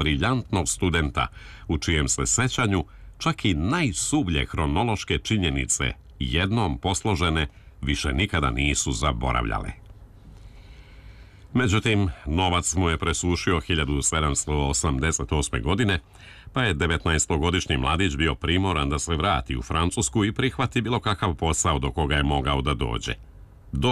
briljantnog studenta, u čijem se sećanju čak i najsublje hronološke činjenice, jednom posložene, više nikada nisu zaboravljale. Međutim, novac mu je presušio 1788. godine, pa je 19-godišnji mladić bio primoran da se vrati u Francusku i prihvati bilo kakav posao do koga je mogao da dođe. Do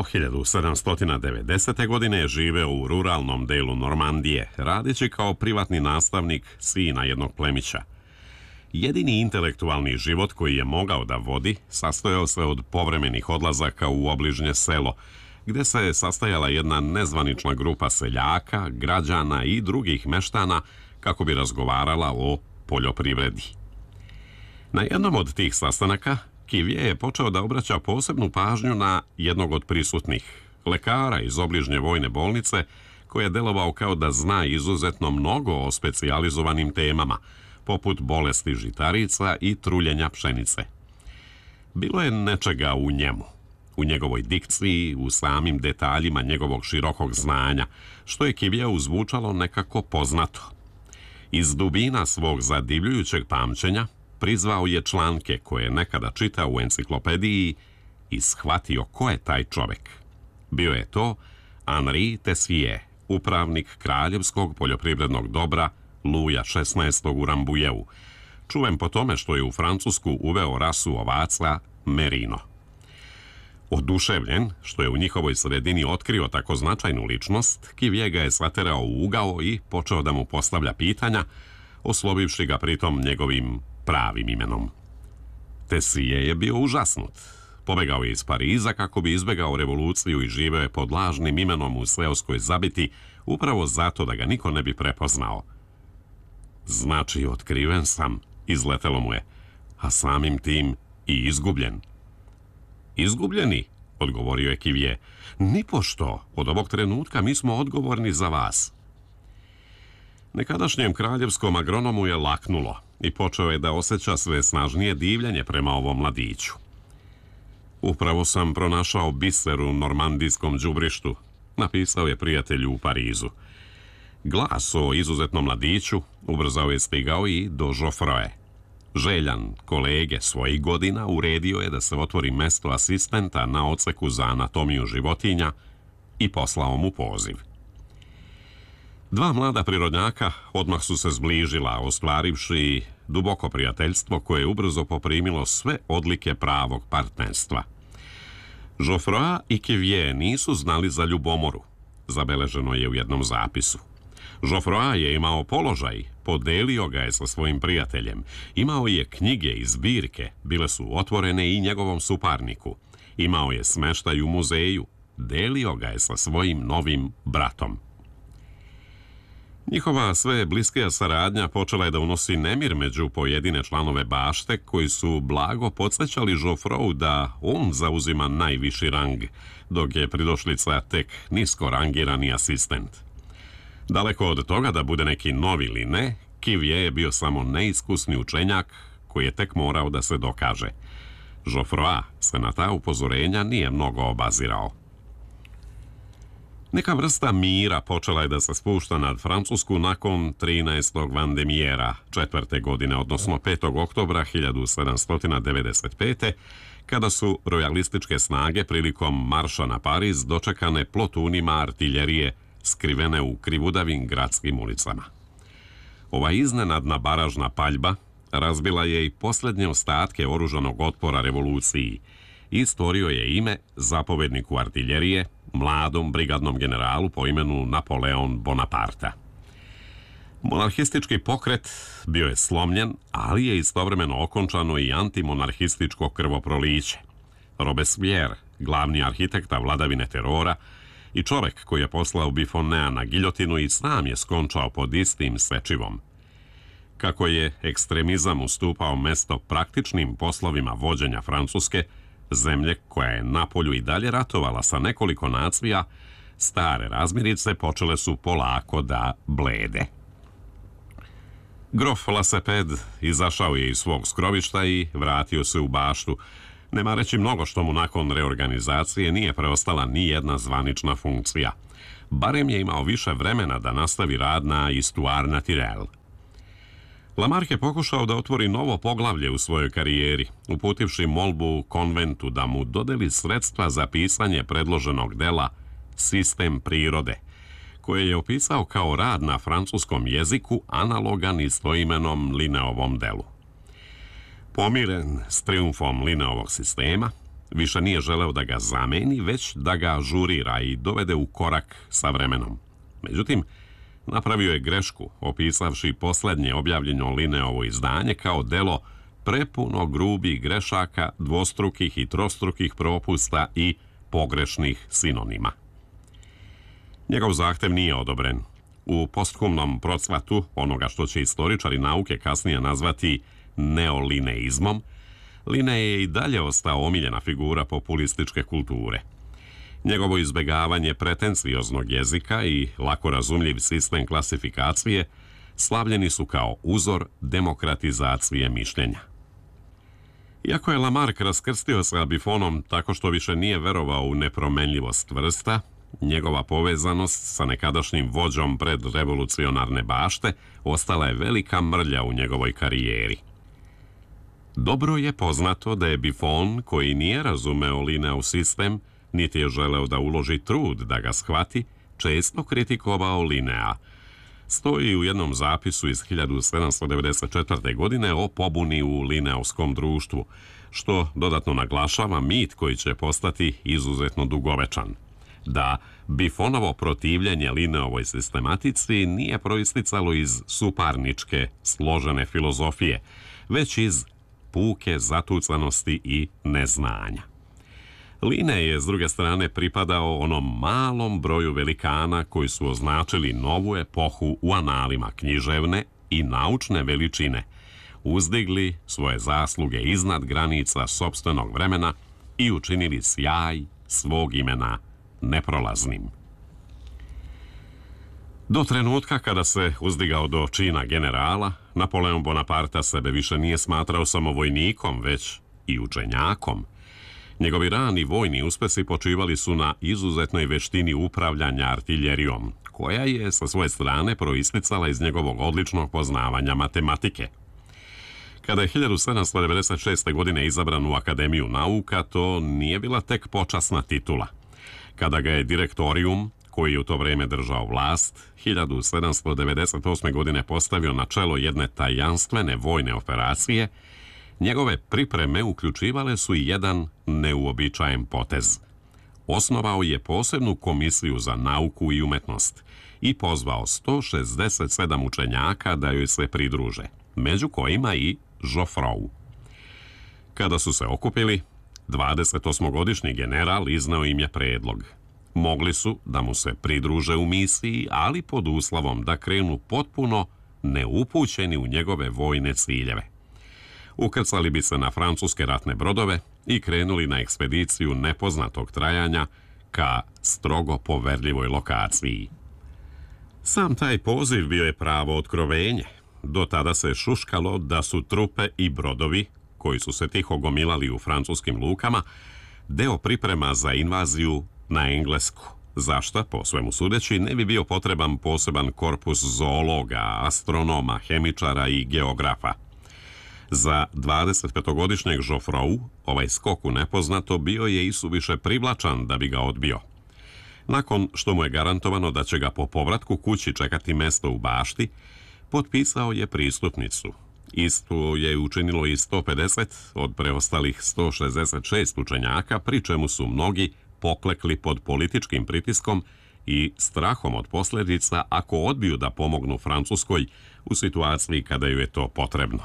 1790. godine je živeo u ruralnom delu Normandije, radeći kao privatni nastavnik sina jednog plemića. Jedini intelektualni život koji je mogao da vodi sastojao se od povremenih odlazaka u obližnje selo, gde se sastajala jedna nezvanična grupa seljaka, građana i drugih meštana kako bi razgovarala o poljoprivredi. Na jednom od tih sastanaka Cuvier je počeo da obraća posebnu pažnju na jednog od prisutnih, lekara iz obližnje vojne bolnice, koji je delovao kao da zna izuzetno mnogo o specijalizovanim temama, poput bolesti žitarica i truljenja pšenice. Bilo je nečega u njemu, u njegovoj dikciji, u samim detaljima njegovog širokog znanja, što je Cuvieru zvučalo nekako poznato. Iz dubina svog zadivljujućeg pamćenja prizvao je članke koje je nekada čitao u enciklopediji i shvatio ko je taj čovek. Bio je to Henri Tessier, upravnik kraljevskog poljoprivrednog dobra Luja XVI. U Rambujevu, čuven po tome što je u Francusku uveo rasu ovaca Merino. Oduševljen što je u njihovoj sredini otkrio tako značajnu ličnost, Cuvier ga je saterao u ugao i počeo da mu postavlja pitanja, oslovivši ga pritom njegovim pravim imenom. Tessier je bio užasnut. Pobegao je iz Pariza kako bi izbegao revoluciju i živeo je pod lažnim imenom u seoskoj zabiti, upravo zato da ga niko ne bi prepoznao. Znači, otkriven sam, izletelo mu je, a samim tim i izgubljen. Izgubljeni, odgovorio je Cuvier. Nipošto, od ovog trenutka mi smo odgovorni za vas. Nekadašnjem kraljevskom agronomu je laknulo i počeo je da osjeća sve snažnije divljenje prema ovom mladiću. Upravo sam pronašao biser u normandijskom đubrištu, napisao je prijatelju u Parizu. Glas o izuzetnom mladiću ubrzao je stigao i do Geoffroy. Željan kolege svojih godina uredio je da se otvori mesto asistenta na odseku za anatomiju životinja i poslao mu poziv. Dva mlada prirodnjaka odmah su se zbližila, ostvarivši duboko prijateljstvo koje je ubrzo poprimilo sve odlike pravog partnerstva. Geoffroy i Cuvier nisu znali za ljubomoru, zabeleženo je u jednom zapisu. Geoffroy je imao položaj, podelio ga je sa svojim prijateljem. Imao je knjige i zbirke, bile su otvorene i njegovom suparniku. Imao je smeštaj u muzeju, delio ga je sa svojim novim bratom. Njihova sve bliskija saradnja počela je da unosi nemir među pojedine članove bašte koji su blago podsjećali Geoffroyu da on zauzima najviši rang, dok je pridošlica tek nisko rangirani asistent. Daleko od toga da bude neki novi ili ne, Cuvier je bio samo neiskusni učenjak koji je tek morao da se dokaže. Geoffroy se na ta upozorenja nije mnogo obazirao. Neka vrsta mira počela je da se spušta nad Francusku nakon 13. Vendemiera, 4. godine, odnosno 5. oktobra 1795. kada su rojalističke snage prilikom marša na Pariz dočekane plotunima artiljerije skrivene u krivudavim gradskim ulicama. Ova iznenadna baražna paljba razbila je i posljednje ostatke oružanog otpora revoluciji i stvorio je ime zapovedniku artiljerije, mladom brigadnom generalu po imenu Napoleon Bonaparte. Monarhistički pokret bio je slomljen, ali je istovremeno okončano i antimonarhističko krvoproliće. Robespierre, glavni arhitekta vladavine terora i čovek koji je poslao Biffonea na giljotinu, i sam je skončao pod istim sečivom. Kako je ekstremizam ustupao mesto praktičnim poslovima vođenja Francuske, zemlje koja je napolju i dalje ratovala sa nekoliko nacija, stare razmirice počele su polako da blede. Grof Laseped izašao je iz svog skrovišta i vratio se u baštu, nema reći mnogo što mu nakon reorganizacije nije preostala ni jedna zvanična funkcija. Barem je imao više vremena da nastavi rad na Histoire naturelle, Lamarck je pokušao da otvori novo poglavlje u svojoj karijeri, uputivši molbu konventu da mu dodeli sredstva za pisanje predloženog dela Sistem prirode, koje je opisao kao rad na francuskom jeziku analogan istoimenom Linneovom delu. Pomiren s triumfom Linneovog sistema, više nije želeo da ga zameni, već da ga ažurira i dovede u korak sa vremenom. Međutim, napravio je grešku, opisavši posljednje objavljeno Linneovo izdanje kao delo prepuno grubih grešaka, dvostrukih i trostrukih propusta i pogrešnih sinonima. Njegov zahtev nije odobren. U posthumnom procvatu onoga što će istoričari nauke kasnije nazvati neolineizmom, Linne je i dalje ostao omiljena figura populističke kulture. Njegovo izbegavanje pretencioznog jezika i lako razumljiv sistem klasifikacije slavljeni su kao uzor demokratizacije mišljenja. Iako je Lamarck raskrstio sa Buffonom tako što više nije verovao u nepromenljivost vrsta, njegova povezanost sa nekadašnjim vođom predrevolucionarne bašte ostala je velika mrlja u njegovoj karijeri. Dobro je poznato da je Buffon, koji nije razumeo Linneov sistem, niti je želeo da uloži trud da ga shvati, često kritikovao Linnea. Stoji u jednom zapisu iz 1794. godine o pobuni u Linneovskom društvu, što dodatno naglašava mit koji će postati izuzetno dugovečan. Da Buffonovo protivljenje Linneovoj sistematici nije proisticalo iz suparničke, složene filozofije, već iz puke zatucanosti i neznanja. Linne je, s druge strane, pripadao onom malom broju velikana koji su označili novu epohu u analima književne i naučne veličine, uzdigli svoje zasluge iznad granica sopstvenog vremena i učinili sjaj svog imena neprolaznim. Do trenutka kada se uzdigao do čina generala, Napoleon Bonaparte sebe više nije smatrao samo vojnikom, već i učenjakom. Njegovi rani vojni uspesi počivali su na izuzetnoj veštini upravljanja artiljerijom, koja je sa svoje strane proisticala iz njegovog odličnog poznavanja matematike. Kada je 1796. godine izabran u Akademiju nauka, to nije bila tek počasna titula. Kada ga je direktorijum, koji je u to vrijeme držao vlast, 1798. godine postavio na čelo jedne tajanstvene vojne operacije, njegove pripreme uključivale su i jedan neuobičajen potez. Osnovao je posebnu komisiju za nauku i umetnost i pozvao 167 učenjaka da joj se pridruže, među kojima i Geoffroy. Kada su se okupili, 28-godišnji general izneo im je predlog. Mogli su da mu se pridruže u misiji, ali pod uslovom da krenu potpuno neupućeni u njegove vojne ciljeve. Ukrcali bi se na francuske ratne brodove i krenuli na ekspediciju nepoznatog trajanja ka strogo poverljivoj lokaciji. Sam taj poziv bio je pravo otkrovenje. Do tada se šuškalo da su trupe i brodovi, koji su se tiho gomilali u francuskim lukama, deo priprema za invaziju na Englesku, za šta, po svemu sudeći, ne bi bio potreban poseban korpus zoologa, astronoma, hemičara i geografa. Za 25-godišnjeg Geoffroy ovaj skok u nepoznato bio je isuviše privlačan da bi ga odbio. Nakon što mu je garantovano da će ga po povratku kući čekati mesto u bašti, potpisao je pristupnicu. Isto je učinilo i 150 od preostalih 166 učenjaka, pri čemu su mnogi poklekli pod političkim pritiskom i strahom od posljedica ako odbiju da pomognu Francuskoj u situaciji kada ju je to potrebno.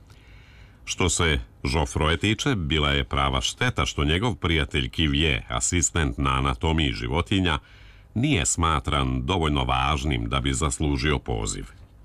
Što se Geoffroya tiče, bila je prava šteta što njegov prijatelj Cuvier, asistent na anatomiji životinja, nije smatran dovoljno važnim da bi zaslužio poziv.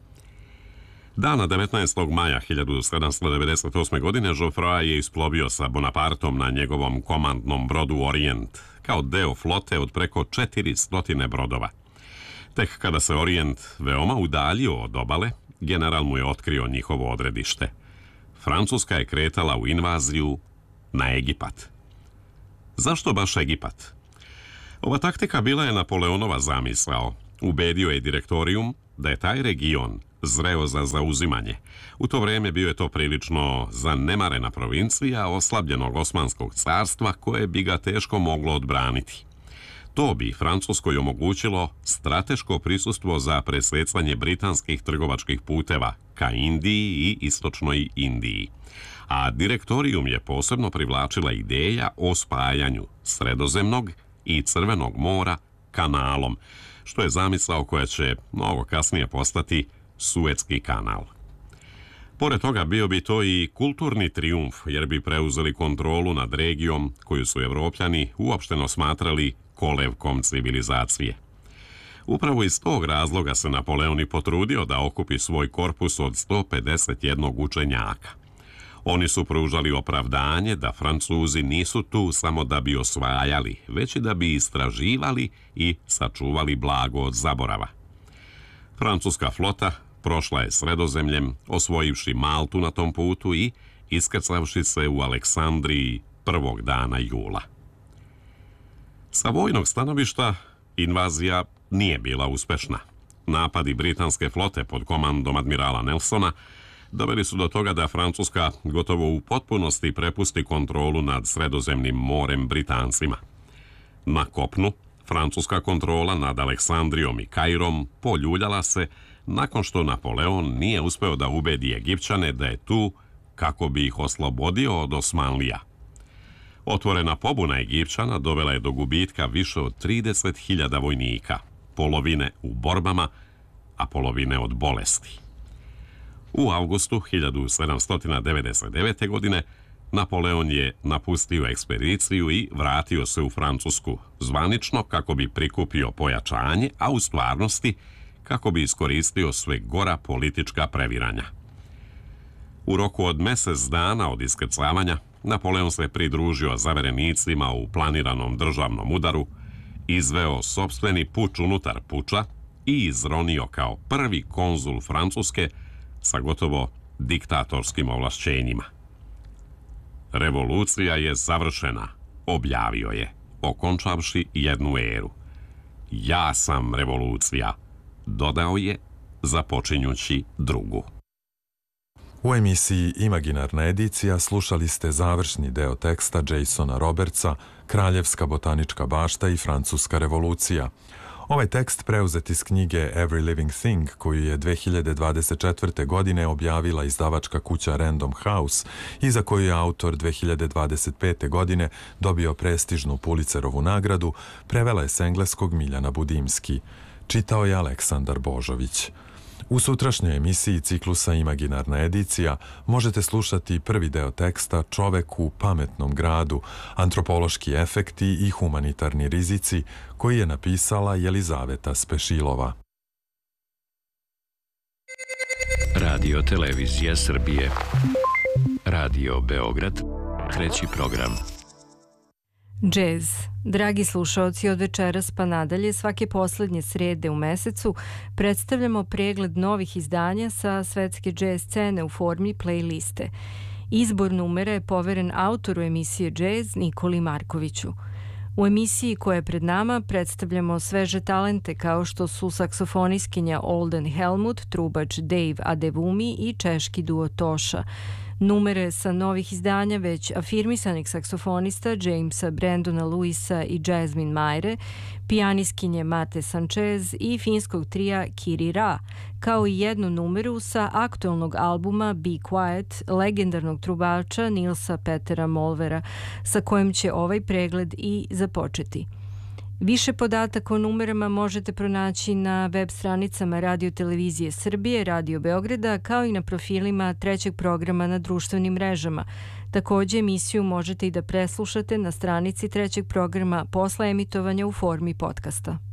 Dana 19. maja 1798. godine Geoffroy je isplovio sa Bonapartom na njegovom komandnom brodu Orient, kao deo flote od preko 400 brodova. Tek kada se Orient veoma udaljio od obale, general mu je otkrio njihovo odredište. Francuska je kretala u invaziju na Egipat. Zašto baš Egipat? Ova taktika bila je Napoleonova zamisao. Ubedio je direktorijum da je taj region zreo za zauzimanje. U to vrijeme bio je to prilično zanemarena provincija oslabljenog Osmanskog carstva koje bi ga teško moglo odbraniti. To bi Francuskoj omogućilo strateško prisustvo za presecanje britanskih trgovačkih puteva ka Indiji i istočnoj Indiji. A direktorijum je posebno privlačila ideja o spajanju Sredozemnog i Crvenog mora kanalom, što je zamisao koja će mnogo kasnije postati Suetski kanal. Pored toga bio bi to i kulturni trijumf, jer bi preuzeli kontrolu nad regijom koju su Evropljani uopšteno smatrali kolevkom civilizacije. Upravo iz tog razloga se Napoleon i potrudio da okupi svoj korpus od 151 učenjaka. Oni su pružali opravdanje da Francuzi nisu tu samo da bi osvajali, već i da bi istraživali i sačuvali blago od zaborava. Francuska flota prošla je Sredozemljem, osvojivši Maltu na tom putu i iskrcavši se u Aleksandriji prvog dana jula. Sa vojnog stanovišta invazija nije bila uspešna. Napadi britanske flote pod komandom admirala Nelsona doveli su do toga da Francuska gotovo u potpunosti prepusti kontrolu nad Sredozemnim morem Britancima. Na kopnu, francuska kontrola nad Aleksandrijom i Kairom poljuljala se nakon što Napoleon nije uspeo da ubedi Egipćane da je tu kako bi ih oslobodio od Osmanlija. Otvorena pobuna Egipćana dovela je do gubitka više od 30.000 vojnika, polovine u borbama, a polovine od bolesti. U avgustu 1799. godine Napoleon je napustio ekspediciju i vratio se u Francusku, zvanično kako bi prikupio pojačanje, a u stvarnosti kako bi iskoristio sve gora politička previranja. U roku od mjesec dana od iskrcavanja, Napoleon se pridružio zaverenicima u planiranom državnom udaru, izveo sopstveni puč unutar puča i izronio kao prvi konzul Francuske sa gotovo diktatorskim ovlašćenjima. Revolucija je završena, objavio je, okončavši jednu eru. Ja sam revolucija, dodao je, započinjući drugu. U emisiji Imaginarna edicija slušali ste završni deo teksta Jasona Robertsa Kraljevska botanička bašta i Francuska revolucija. Ovaj tekst preuzet iz knjige Every Living Thing, koju je 2024. godine objavila izdavačka kuća Random House i za koju je autor 2025. godine dobio prestižnu Pulitzerovu nagradu, prevela je s engleskog Miljana Budimski. Čitao je Aleksandar Božović. U sutrašnjoj emisiji ciklusa Imaginarna edicija možete slušati prvi deo teksta Čovek u pametnom gradu, antropološki efekti i humanitarni rizici, koji je napisala Jelizaveta Spešilova. Radio Televizija Srbije. Radio Beograd, treći program. Džez. Dragi slušaoci, od večeras pa nadalje svake poslednje srede u mesecu predstavljamo pregled novih izdanja sa svetske džez scene u formi playliste. Izbor numera je poveren autoru emisije Džez Nikoli Markoviću. U emisiji koja je pred nama predstavljamo sveže talente kao što su saksofonistkinja Olden Helmut, trubač Dave Adevumi i češki duo Toša. Numere sa novih izdanja već afirmisanih saksofonista Jamesa Brandona Lewisa i Jasmine Maire, pijaniskinje Mate Sanchez i finskog trija Kiri Ra, kao i jednu numeru sa aktualnog albuma Be Quiet legendarnog trubača Nilsa Petera Molvera, sa kojim će ovaj pregled i započeti. Više podataka o numerama možete pronaći na web stranicama Radio Televizije Srbije, Radio Beograda, kao i na profilima trećeg programa na društvenim mrežama. Također emisiju možete i da preslušate na stranici trećeg programa posle emitovanja u formi podcasta.